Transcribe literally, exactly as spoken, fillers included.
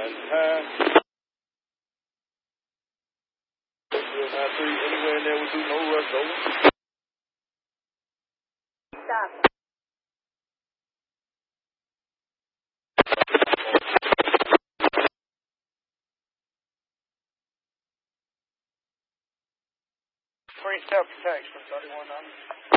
nine high. zero nine three, anywhere in there will do, no rush, over. Stop. Free self-protection, thirty-one hundred.